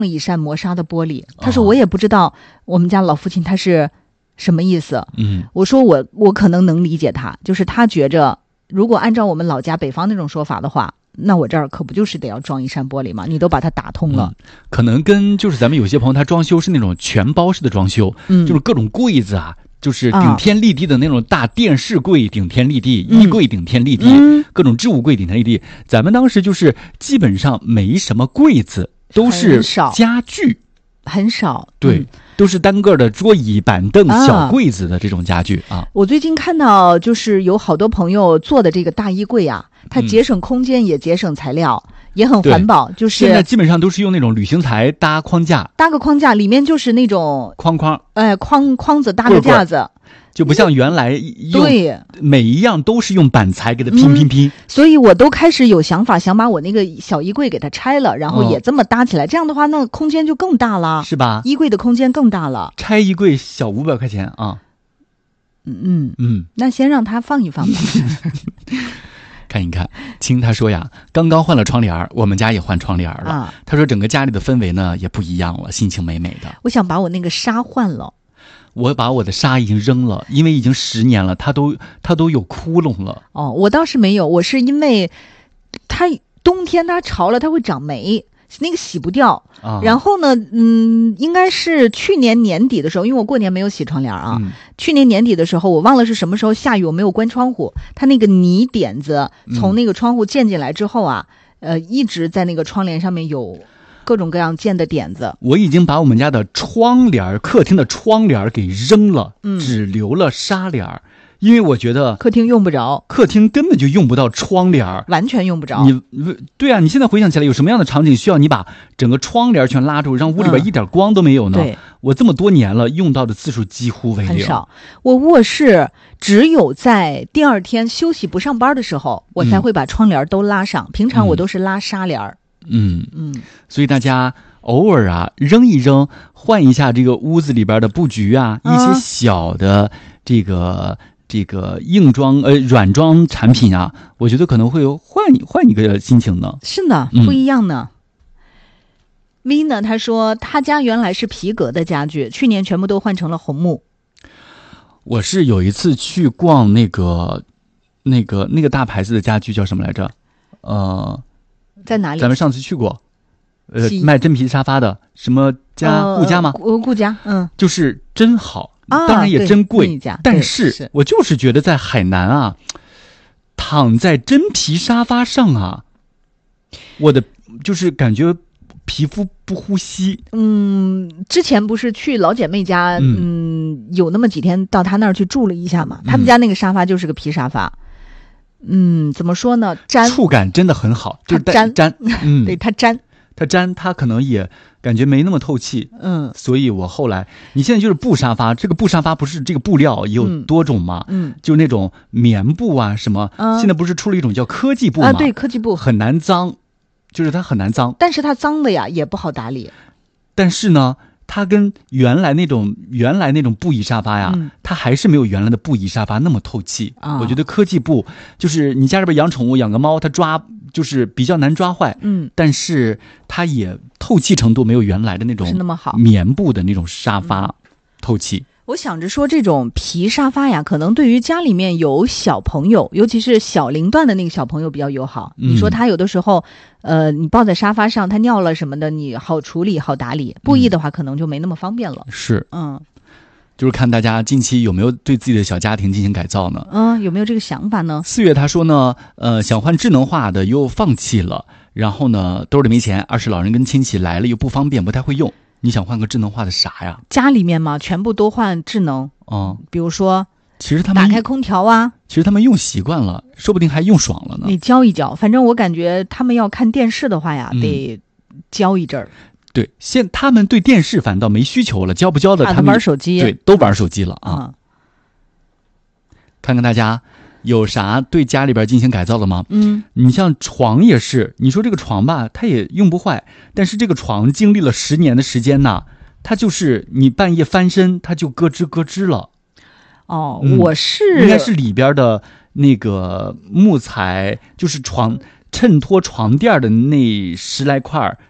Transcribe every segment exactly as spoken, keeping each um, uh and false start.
一扇磨砂的玻璃。他说我也不知道我们家老父亲他是什么意思。 嗯， 我说我我可能能理解他，就是他觉着如果按照我们老家北方那种说法的话，那我这儿可不就是得要装一扇玻璃吗？你都把它打通了。 嗯、可能跟就是咱们有些朋友他装修是那种全包式的装修，嗯，就是各种柜子啊，就是顶天立地的那种大电视柜顶天立地，嗯、衣柜顶天立地，嗯、各种置物柜顶天立地。咱们当时就是基本上没什么柜子，都是家具， 很少。 对。 嗯， 都是单个的桌椅板凳、啊、小柜子的这种家具啊。 我最近看到就是有好多朋友做的这个大衣柜啊，它节省空间也节省材料，嗯、也很环保。就是现在基本上都是用那种旅行材搭框架， 搭个框架里面就是那种框框， 哎，框框子搭个架子。 就不像原来用对每一样都是用板材给它拼拼拼、嗯， 所以我都开始有想法，想把我那个小衣柜给它拆了，然后也这么搭起来，哦、这样的话，那空间就更大了， 是吧？ 衣柜的空间更大了。 拆衣柜小五百块钱啊， 嗯嗯嗯， 那先让他放一放吧。 看一看，亲他说呀，刚刚换了窗帘，我们家也换窗帘了。啊、他说整个家里的氛围呢也不一样了，心情美美的。 我想把我那个纱换了。 我把我的纱已经扔了，因为已经十年了，它都它都有窟窿了。 哦，我倒是没有，我是因为它冬天它潮了，它会长霉，那个洗不掉。啊、然后呢，嗯，应该是去年年底的时候，因为我过年没有洗窗帘啊。嗯、去年年底的时候，我忘了是什么时候下雨，我没有关窗户，它那个泥点子从那个窗户溅进来之后啊，嗯、呃，一直在那个窗帘上面有各种各样建的点子。 我已经把我们家的窗帘，客厅的窗帘给扔了，嗯、只留了纱帘，因为我觉得客厅用不着， 客厅根本就用不到窗帘， 完全用不着。 你对啊，你现在回想起来，有什么样的场景需要你把整个窗帘全拉住，让屋里边一点光都没有呢？嗯、对，我这么多年了，用到的次数几乎为零，很少。我卧室只有在第二天休息不上班的时候，我才会把窗帘都拉上，嗯、平常我都是拉纱帘。 嗯嗯，所以大家偶尔啊扔一扔，换一下这个屋子里边的布局啊，啊一些小的这个这个硬装呃软装产品啊，我觉得可能会换换一个心情呢。 是呢，不一样呢。嗯、V 呢，他说他家原来是皮革的家具，去年全部都换成了红木。 我是有一次去逛那个那个那个大牌子的家具叫什么来着？呃。 在哪里？ 咱们上次去过，呃，卖真皮沙发的，什么家、呃、顾家吗？ 顾顾家，嗯， 就是真好，啊、当然也真贵，但是, 是我就是觉得在海南啊，躺在真皮沙发上啊，我的就是感觉皮肤不呼吸。 嗯，之前不是去老姐妹家，嗯，嗯有那么几天到她那儿去住了一下嘛，他们家那个沙发就是个皮沙发。嗯，怎么说呢？粘触感真的很好，就是粘粘，嗯， 对，它粘， 它粘，它可能也感觉没那么透气， 嗯， 所以我后来，你现在就是布沙发，这个布沙发不是这个布料也有多种吗？ 嗯， 就那种棉布啊什么，嗯、现在不是出了一种叫科技布吗？ 啊，对，科技布很难脏，就是它很难脏， 但是它脏的呀也不好打理， 但是呢。它跟原来那种原来那种布艺沙发呀、嗯，它还是没有原来的布艺沙发那么透气。啊、我觉得科技布就是你家里边养宠物养个猫，它抓就是比较难抓坏， 嗯，但是它也透气程度没有原来的那种是那么好， 棉布的那种沙发、嗯、透气。 我想着说，这种皮沙发呀，可能对于家里面有小朋友，尤其是小龄段的那个小朋友比较友好。嗯、你说他有的时候，呃，你抱在沙发上，他尿了什么的，你好处理、好打理。布艺的话，可能就没那么方便了。 是， 嗯， 就是看大家近期有没有对自己的小家庭进行改造呢？ 嗯，有没有这个想法呢？ 四月他说呢，呃，想换智能化的又放弃了，然后呢，兜里没钱，二是老人跟亲戚来了又不方便，不太会用。你想换个智能化的啥呀？ 家里面嘛，全部都换智能。 嗯， 比如说， 其实他们打开空调啊， 其实他们用习惯了，说不定还用爽了呢。 你教一教，反正我感觉他们要看电视的话呀，嗯、得教一阵儿。 对，现他们对电视反倒没需求了，教不教的他们、 啊、玩手机， 对，都玩手机了啊。 嗯、 看看大家有啥对家里边进行改造的吗？ 嗯， 你像床也是，你说这个床吧，它也用不坏，但是这个床经历了十年的时间呐，它就是你半夜翻身，它就咯吱咯吱了。 哦，嗯、我是应该是里边的那个木材，就是床衬托床垫的那十来块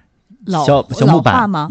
老小小木板吗？